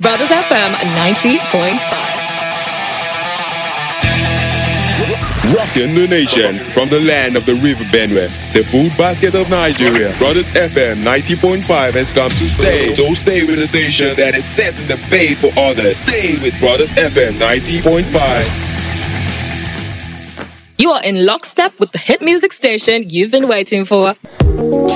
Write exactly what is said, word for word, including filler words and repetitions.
Brothers F M ninety point five. Rocking the nation from the land of the River Benue, the food basket of Nigeria. Brothers F M ninety point five has come to stay. So stay with the station that is setting the pace for others. Stay with Brothers F M ninety point five. You are in lockstep with the hit music station you've been waiting for.